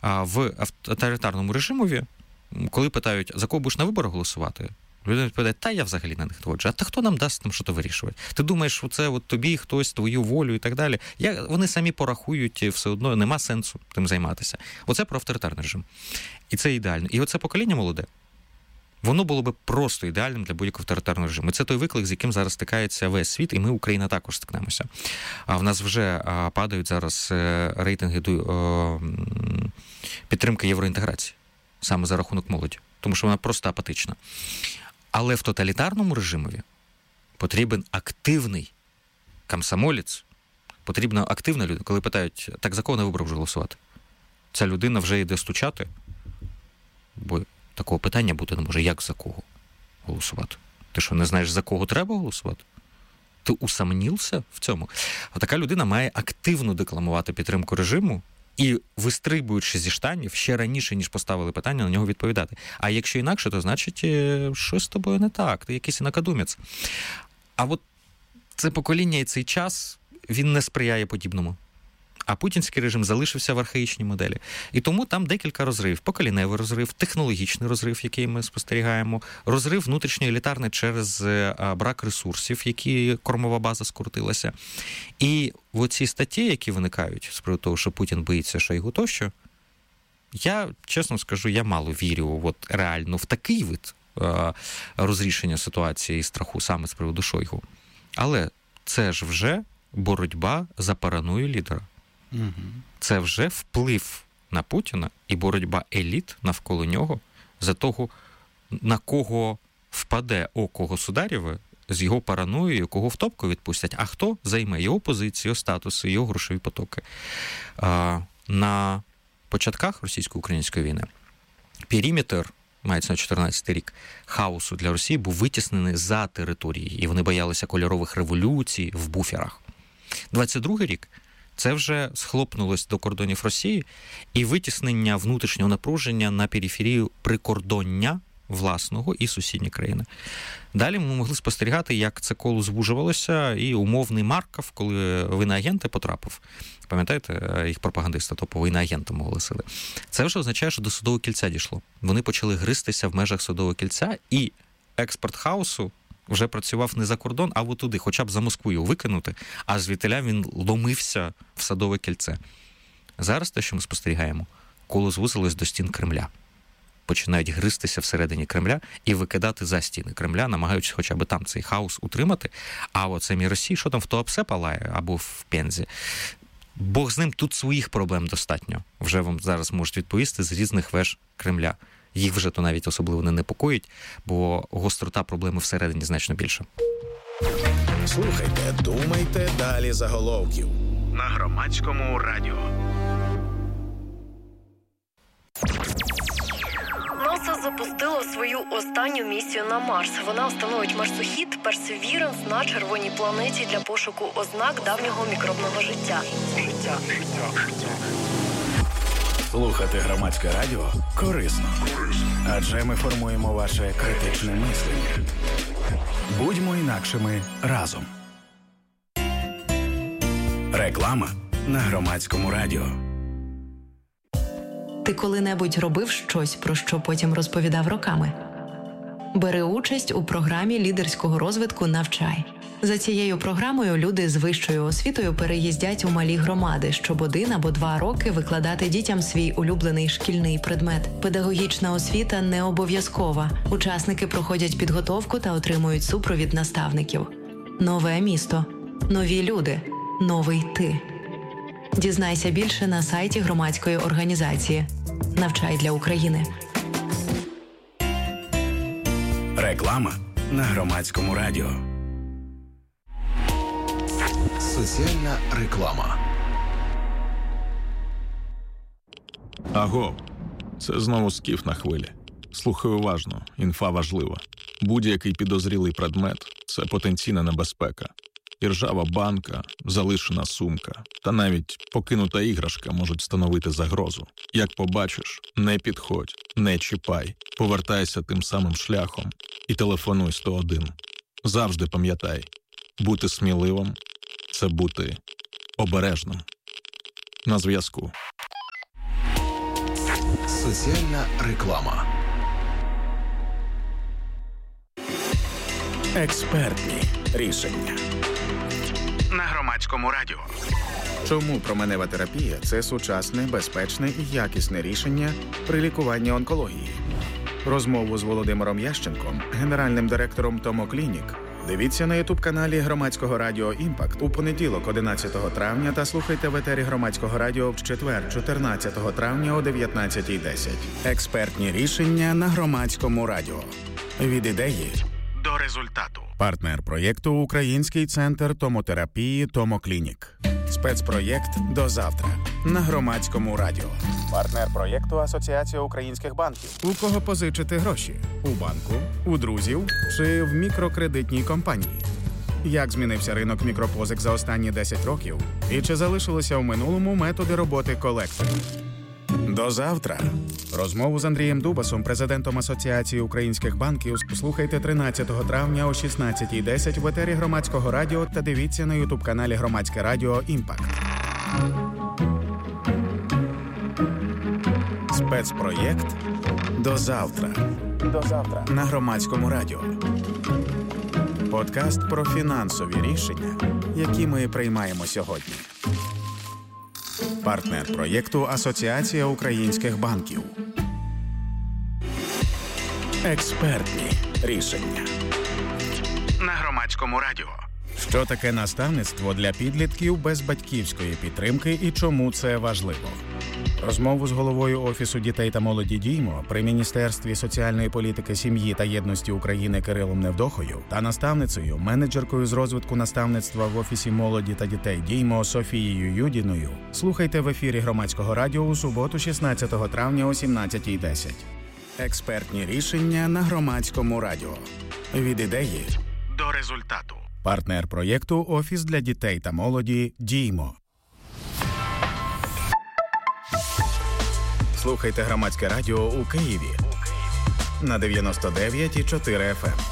В авторитарному режимові, коли питають, за кого будеш на вибори голосувати, людина відповідає, та я взагалі на них не ходжу. А та хто нам дасть там що-то вирішувати? Ти думаєш, що це от тобі хтось, твою волю і так далі. Вони самі порахують, все одно нема сенсу тим займатися. Оце про авторитарний режим. І це ідеально. І оце покоління молоде, воно було би просто ідеальним для будь-якого авторитарного режиму. Це той виклик, з яким зараз стикається весь світ, і ми, Україна, також стикнемося. А в нас вже падають зараз рейтинги підтримки євроінтеграції, саме за рахунок молоді, тому що вона просто апатична. Але в тоталітарному режимові потрібен активний комсомолець, потрібна активна людина. Коли питають, так за кого на виборах вже голосувати? Ця людина вже йде стучати, бо такого питання бути не може. Як за кого голосувати? Ти що, не знаєш, за кого треба голосувати? Ти усамнівся в цьому? Така людина має активно декламувати підтримку режиму і, вистрибуючи зі штанів, ще раніше, ніж поставили питання, на нього відповідати. А якщо інакше, то значить, щось з тобою не так, ти якийсь інакодумець. А от це покоління і цей час, він не сприяє подібному. А путінський режим залишився в архаїчній моделі. І тому там декілька розривів. Поколінневий розрив, технологічний розрив, який ми спостерігаємо, розрив внутрішньоелітарний через брак ресурсів, які кормова база скоротилася. І оці статті, які виникають з приводу того, що Путін боїться Шойгу тощо, я, чесно скажу, я мало вірю от реально в такий вид розрішення ситуації і страху саме з приводу Шойгу. Але це ж вже боротьба за параною лідера. Це вже вплив на Путіна і боротьба еліт навколо нього за того, на кого впаде око государєве з його параноєю, кого в топку відпустять, а хто займе його позицію, його статуси, його грошові потоки. На початках російсько-української війни периметр, мається на 14-й рік, хаосу для Росії був витіснений за території, і вони боялися кольорових революцій в буферах. 22-й рік це вже схлопнулось до кордонів Росії і витіснення внутрішнього напруження на периферію прикордоння власного і сусідні країни. Далі ми могли спостерігати, як це коло звужувалося, і умовний Марков, коли в іноагенти потрапив, пам'ятаєте, їх пропагандиста топового іноагентом оголосили. Це вже означає, що до Садового кільця дійшло. Вони почали гристися в межах Садового кільця, і експорт хаосу вже працював не за кордон, а от туди, хоча б за Москву його викинути, а звідтиля він ломився в Садове кільце. Зараз те, що ми спостерігаємо, коло звузилось до стін Кремля. Починають гристися всередині Кремля і викидати за стіни Кремля, намагаючись хоча б там цей хаос утримати. А от самі Росії, що там в Туапсе палає або в Пензі, Бог з ним, тут своїх проблем достатньо. Вже вам зараз можуть відповісти з різних веж Кремля. Їх вже то навіть особливо не непокоїть, бо гострота проблеми всередині значно більша. Слухайте, думайте далі заголовків на Громадському радіо. НАСА запустило свою останню місію на Марс. Вона встановить марсохід Perseverance на червоній планеті для пошуку ознак давнього мікробного життя. Слухати Громадське радіо корисно. Адже ми формуємо ваше критичне мислення. Будьмо інакшими разом. Реклама на Громадському радіо. Ти коли-небудь робив щось, про що потім розповідав роками? Бери участь у програмі лідерського розвитку «Навчай». За цією програмою люди з вищою освітою переїздять у малі громади, щоб 1 або 2 роки викладати дітям свій улюблений шкільний предмет. Педагогічна освіта не обов'язкова. Учасники проходять підготовку та отримують супровід наставників. Нове місто. Нові люди. Новий ти. Дізнайся більше на сайті громадської організації «Навчай для України». Реклама на Громадському радіо. Соціальна реклама. Аго, це знову Скіф на хвилі. Слухай уважно, інфа важлива. Будь-який підозрілий предмет – це потенційна небезпека. І ржава банка, залишена сумка та навіть покинута іграшка можуть становити загрозу. Як побачиш, не підходь, не чіпай, повертайся тим самим шляхом і телефонуй 101. Завжди пам'ятай, бути сміливим – це бути обережним. На зв'язку. Соціальна реклама. Експертні рішення. На Громадському радіо. Чому променева терапія – це сучасне, безпечне і якісне рішення при лікуванні онкології? Розмову з Володимиром Ященком, генеральним директором Томоклінік, дивіться на ютуб-каналі Громадського радіо «Імпакт» у понеділок 11 травня та слухайте в етері Громадського радіо в четвер 14 травня о 19:10. Експертні рішення на Громадському радіо. Від ідеї до результату. Партнер проєкту – Український центр томотерапії «Томоклінік». Спецпроєкт «До завтра» на Громадському радіо. Партнер проєкту – Асоціація українських банків. У кого позичити гроші? У банку, у друзів чи в мікрокредитній компанії? Як змінився ринок мікропозик за останні 10 років? І чи залишилися в минулому методи роботи колекторів? До завтра. Розмову з Андрієм Дубасом, президентом Асоціації українських банків, слухайте 13 травня о 16:10 в етері Громадського радіо та дивіться на ютуб-каналі Громадське радіо «Імпакт». Спецпроєкт «До завтра». До завтра на Громадському радіо. Подкаст про фінансові рішення, які ми приймаємо сьогодні. Партнер проєкту – Асоціація українських банків. Експертні рішення. На Громадському радіо. Що таке наставництво для підлітків без батьківської підтримки і чому це важливо? Розмову з головою Офісу дітей та молоді «Діймо» при Міністерстві соціальної політики, сім'ї та єдності України Кирилом Невдохою та наставницею, менеджеркою з розвитку наставництва в Офісі молоді та дітей «Діймо» Софією Юдіною слухайте в ефірі Громадського радіо у суботу 16 травня о 17:10. Експертні рішення на Громадському радіо. Від ідеї до результату. Партнер проєкту – Офіс для дітей та молоді «Діймо». Слухайте Громадське радіо у Києві на 99,4 FM.